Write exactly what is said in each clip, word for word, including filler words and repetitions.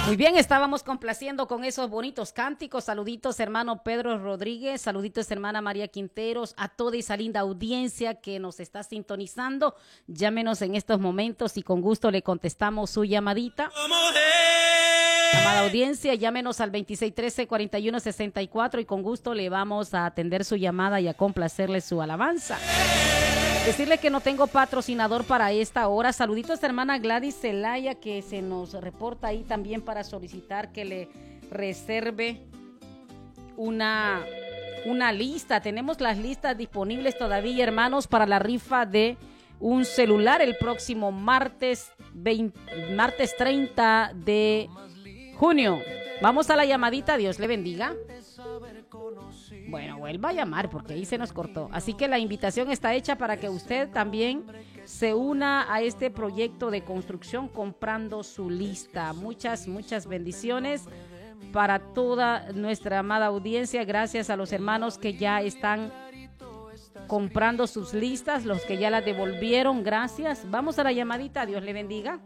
Muy bien, estábamos complaciendo con esos bonitos cánticos. Saluditos, hermano Pedro Rodríguez. Saluditos, hermana María Quinteros. A toda esa linda audiencia que nos está sintonizando. Llámenos en estos momentos y con gusto le contestamos su llamadita. Amada audiencia, llámenos al veintiséis trece, cuarenta y uno sesenta y cuatro y con gusto le vamos a atender su llamada y a complacerle su alabanza. Decirle que no tengo patrocinador para esta hora. Saluditos a hermana Gladys Zelaya, que se nos reporta ahí también para solicitar que le reserve una, una lista. Tenemos las listas disponibles todavía, hermanos, para la rifa de un celular el próximo martes, veinte, martes treinta de junio. Vamos a la llamadita, Dios le bendiga. Bueno, vuelva a llamar porque ahí se nos cortó. Así que la invitación está hecha para que usted también se una a este proyecto de construcción comprando su lista. Muchas, muchas bendiciones para toda nuestra amada audiencia. Gracias a los hermanos que ya están comprando sus listas, los que ya las devolvieron. Gracias. Vamos a la llamadita. Dios le bendiga.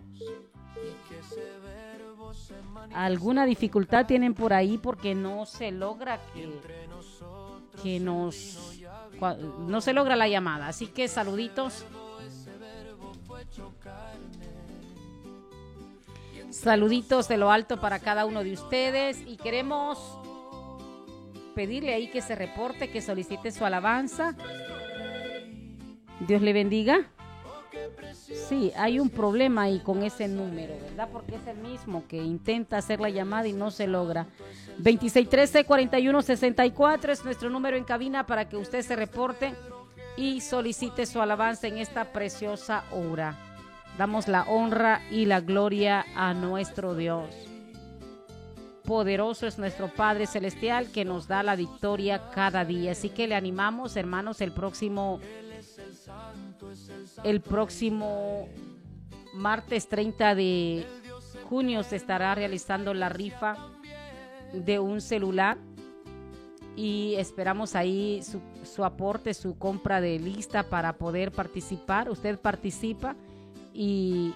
¿Alguna dificultad tienen por ahí porque no se logra que, que nos no se logra la llamada? Así que saluditos. Saluditos de lo alto para cada uno de ustedes y queremos pedirle ahí que se reporte, que solicite su alabanza. Dios le bendiga. Sí, hay un problema ahí con ese número, ¿verdad? Porque es el mismo que intenta hacer la llamada y no se logra. veintiséis trece, cuarenta y uno sesenta y cuatro es nuestro número en cabina para que usted se reporte y solicite su alabanza en esta preciosa hora. Damos la honra y la gloria a nuestro Dios. Poderoso es nuestro Padre Celestial que nos da la victoria cada día. Así que le animamos, hermanos, el próximo... El próximo martes treinta de junio se estará realizando la rifa de un celular y esperamos ahí su, su aporte, su compra de lista para poder participar. Usted participa y,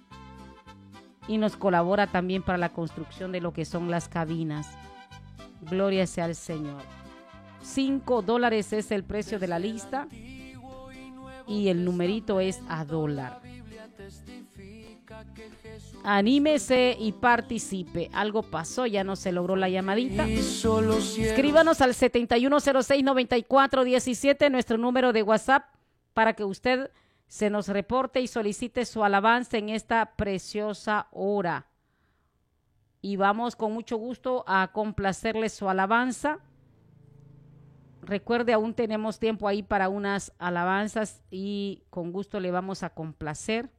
y nos colabora también para la construcción de lo que son las cabinas. Gloria sea al Señor. Cinco dólares es el precio de la lista. Y el numerito es a dólar. Anímese y participe. Algo pasó, ya no se logró la llamadita. Escríbanos al setenta y uno cero seis, noventa y cuatro diecisiete, nuestro número de WhatsApp, para que usted se nos reporte y solicite su alabanza en esta preciosa hora. Y vamos con mucho gusto a complacerle su alabanza. Recuerde, aún tenemos tiempo ahí para unas alabanzas y con gusto le vamos a complacer.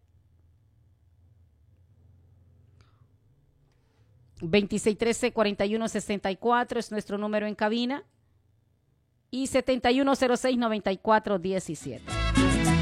veintiséis trece, cuarenta y uno sesenta y cuatro es nuestro número en cabina y setenta y uno cero seis, noventa y cuatro diecisiete.